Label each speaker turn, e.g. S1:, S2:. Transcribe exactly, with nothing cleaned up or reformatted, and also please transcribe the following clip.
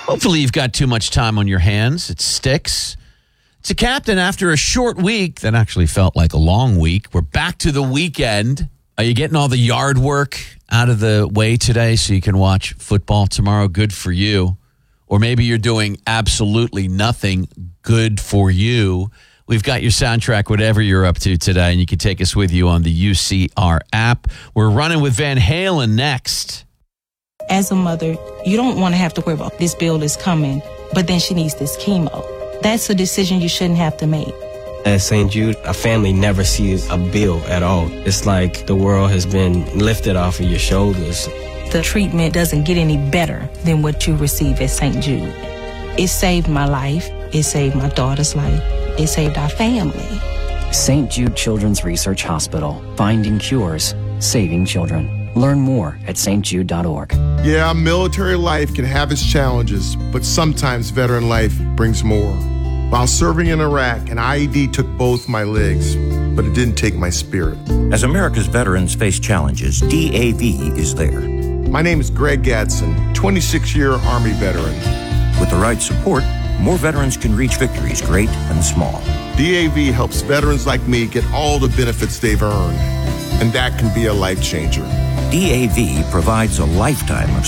S1: Hopefully you've got too much time on your hands. It sticks. It's a captain after a short week that actually felt like a long week. We're back to the weekend. Are you getting all the yard work out of the way today so you can watch football tomorrow? Good for you. Or maybe you're doing absolutely nothing. Good for you. We've got your soundtrack, whatever you're up to today, and you can take us with you on the U C R app. We're running with Van Halen next.
S2: As a mother, you don't want to have to worry about this bill is coming, but then she needs this chemo. That's a decision you shouldn't have to make.
S3: At Saint Jude, a family never sees a bill at all. It's like the world has been lifted off of your shoulders.
S2: The treatment doesn't get any better than what you receive at Saint Jude. It saved my life. It saved my daughter's life. It saved our family.
S4: Saint Jude Children's Research Hospital. Finding cures. Saving children. Learn more at s t jude dot org.
S5: Yeah, military life can have its challenges, but sometimes veteran life brings more. While serving in Iraq, an I E D took both my legs, but it didn't take my spirit.
S6: As America's veterans face challenges, D A V is there.
S5: My name is Greg Gadsden, twenty-six-year Army veteran.
S6: With the right support, more veterans can reach victories great and small.
S5: D A V helps veterans like me get all the benefits they've earned, and that can be a life changer.
S6: D A V provides a lifetime of